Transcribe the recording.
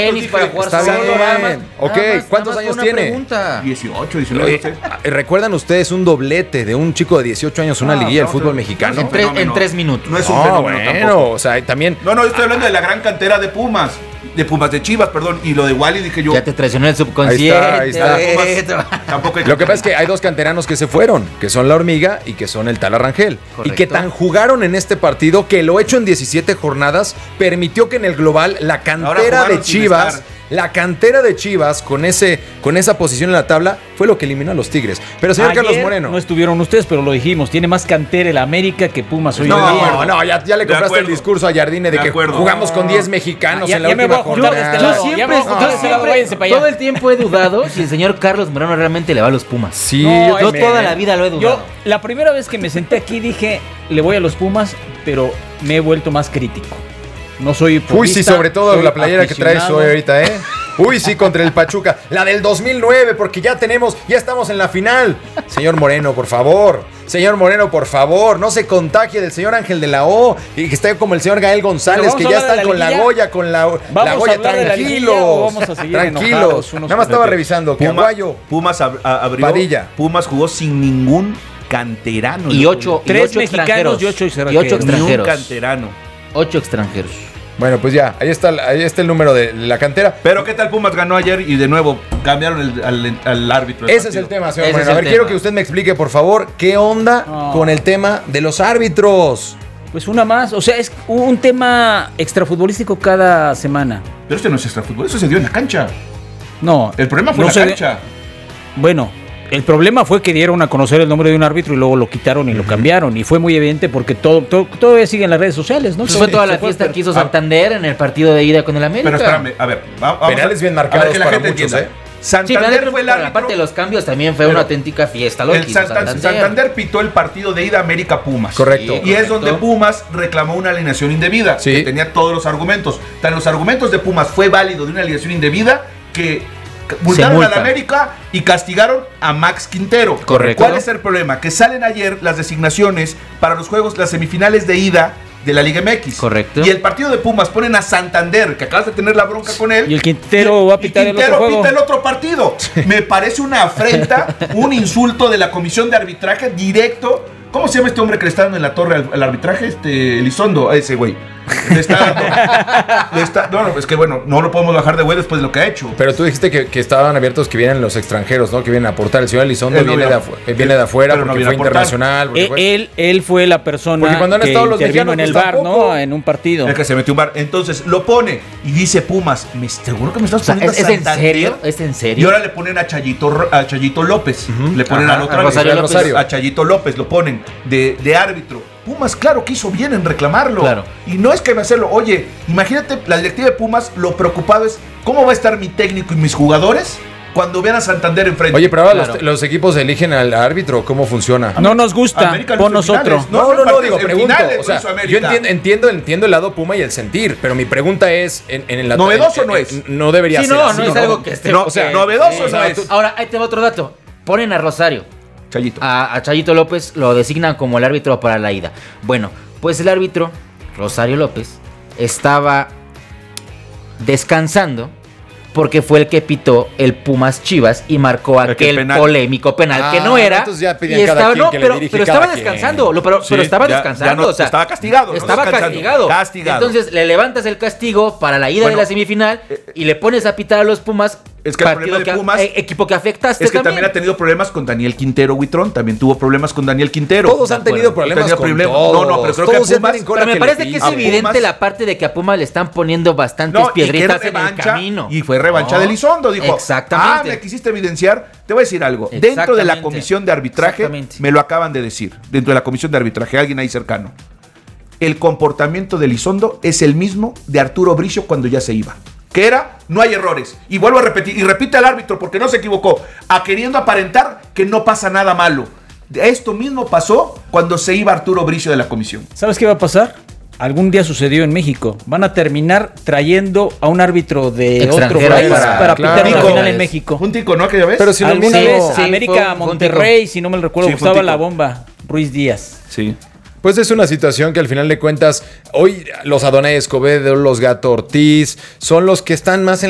tenis para jugar está solo. bien. Ok, ¿cuántos años tiene? 18, 19. ¿Recuerdan ustedes un doblete de un chico de 18 años, una liguilla del fútbol mexicano? En 3 minutos. No es un fenómeno tampoco. O sea, también... No, yo estoy hablando de la gran cantera de Pumas. De Chivas, perdón. Y lo de Wally dije yo. Ya te traicionó el subconsciente. Ahí está. Tampoco hay Lo que pasa es que hay dos canteranos que se fueron, que son la Hormiga y que son el Tala Rangel. Correcto. Y que tan jugaron en este partido que lo hecho en 17 jornadas permitió que en el global la cantera de Chivas... La cantera de Chivas, con esa posición en la tabla, fue lo que eliminó a los Tigres. Pero, señor Ayer Carlos Moreno. no estuvieron ustedes, pero lo dijimos. Tiene más cantera el América que Pumas hoy en día. No, ya le compraste el discurso a Jardine de que jugamos con 10 mexicanos en la ya me última voy a juntar de jornada. este lado. Siempre, todo el tiempo he dudado si el señor Carlos Moreno realmente le va a los Pumas. Sí, No, Yo toda la vida lo he dudado. La primera vez que me senté aquí dije, le voy a los Pumas, pero me he vuelto más crítico. No soy Uy, purista, sí, sobre todo soy la playera que traes aficionado. hoy ahorita, ¿eh? Uy, sí, contra el Pachuca. La del 2009, porque ya estamos en la final. Señor Moreno, por favor. Señor Moreno, por favor. No se contagie del señor Ángel de la O. Y que esté como el señor Gael González, que ya están con la Goya, la Goya. Tranquilos. Vamos a seguir tranquilos. Nada más estaba revisando. Que Aguayo. Pumas abrió. Padilla. Pumas jugó sin ningún canterano. Y 8 3 mexicanos y 8 extranjeros. Ni un canterano. 8 extranjeros. Bueno, pues ya, ahí está el número de la cantera. Pero ¿qué tal Pumas ganó ayer y de nuevo cambiaron al árbitro? Ese es el tema, señor Moreno. A ver, quiero que usted me explique, por favor, qué onda con el tema de los árbitros. Pues una más, o sea, es un tema extrafutbolístico cada semana. Pero este no es extrafútbol, eso se dio en la cancha. No. El problema fue no la cancha. Bueno, el problema fue que dieron a conocer el nombre de un árbitro y luego lo quitaron y lo cambiaron. Y fue muy evidente porque todavía sigue en las redes sociales, ¿no? Pues fue toda la fiesta que hizo Santander en el partido de ida con el América. Pero espérame, a ver. Penales bien marcados para muchos, ¿eh? Santander fue el árbitro. Aparte de los cambios también fue una auténtica fiesta. Santander pitó el partido de ida América-Pumas. Correcto. Y es donde Pumas reclamó una alineación indebida. Sí. Que tenía todos los argumentos. Los argumentos de Pumas fue válido de una alineación indebida que multaron a la América y castigaron a Max Quintero. Correcto. ¿Cuál es el problema? Que salen ayer las designaciones para los juegos, las semifinales de ida de la Liga MX. Correcto. Y el partido de Pumas ponen a Santander, que acabas de tener la bronca con él. Y el Quintero va a pitar el otro juego. pita el otro partido. Me parece una afrenta, un insulto de la comisión de arbitraje directo. ¿Cómo se llama este hombre que le está dando en la torre al arbitraje? Elizondo, a ese güey. Le está dando. No, es que bueno, no lo podemos bajar de güey después de lo que ha hecho. Pero tú dijiste que estaban abiertos, que vienen los extranjeros, ¿no? Que vienen a aportar. El señor Elizondo Él no viene de afuera pero no porque viene fue a aportar. internacional. Él fue la persona Porque cuando han que estado los intervino en el mexicanos, bar, pues, tampoco. ¿no? En un partido. El que se metió un bar. Entonces lo pone y dice Pumas, seguro que me estás poniendo ¿Es en Santander? serio? ¿Es en Y serio? ahora le ponen a Chayito López. Le ponen Ajá, al otro a Rosario árbitro, López. a Chayito López, lo ponen de árbitro. Pumas, claro que hizo bien en reclamarlo. Claro. Y no es que me hacerlo. Oye, imagínate, la directiva de Pumas, lo preocupado es cómo va a estar mi técnico y mis jugadores cuando vean a Santander enfrente. Oye, pero ahora Claro. los equipos eligen al árbitro. ¿Cómo funciona? No nos gusta, América lo pon hizo en nosotros. finales. No, digo, en pregunto. finales O sea, lo hizo yo América. entiendo el lado Puma y el sentir, pero mi pregunta es, en la ¿Novedoso no es? No debería Sí, ser no, así, no es algo que esté. No, o sea, novedoso no es. Ahora, ahí te va otro dato. Ponen a Rosario. Chayito. A Chayito López lo designan como el árbitro para la ida. Bueno, pues el árbitro, Rosario López, estaba descansando porque fue el que pitó el Pumas Chivas y marcó aquel polémico penal que no era. Entonces ya pedían y cada estaba, quien no, que le pero, dirige pero cada estaba quien. descansando. Pero estaba descansando. no, o sea, estaba castigado. Estaba castigado. Entonces le levantas el castigo para la ida de la semifinal y le pones a pitar a los Pumas. Es que el problema de Pumas equipo que afectaste es que también ha tenido problemas con Daniel Quintero, Huitrón. También tuvo problemas con Daniel Quintero. Todos han tenido problemas con todos. No, pero creo Todos que se Pumas... tienen cola Pero me que parece le que es pisen. evidente la parte de que a Pumas le están poniendo bastantes piedritas en el camino. Y fue revancha de Elizondo, dijo. Exactamente. Me quisiste evidenciar. Te voy a decir algo. Dentro de la comisión de arbitraje, me lo acaban de decir. Dentro de la comisión de arbitraje, alguien ahí cercano. El comportamiento de Elizondo es el mismo de Arturo Bricio cuando ya se iba. Que era, no hay errores. Y vuelvo a repetir, y repite al árbitro porque no se equivocó, queriendo aparentar que no pasa nada malo. Esto mismo pasó cuando se iba Arturo Bricio de la comisión. ¿Sabes qué va a pasar? Algún día sucedió en México. Van a terminar trayendo a un árbitro de otro país para pitar una final en México. Un tico, ¿no? Aquella vez. Pero si Alguna sí, vez, sí, América Monterrey, si no me recuerdo, Sí, fue un gustaba tico. la bomba. Ruiz Díaz. Sí. Pues es una situación que al final de cuentas, hoy los Adonai Escobedo, los Gato Ortiz, son los que están más en